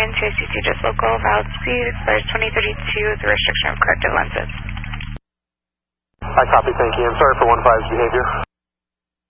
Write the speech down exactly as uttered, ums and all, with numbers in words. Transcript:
Ryan, C I C C just local, valid speed, expires twenty thirty-two with the restriction of corrective lenses. I copy, thank you. I'm sorry for one five's behavior.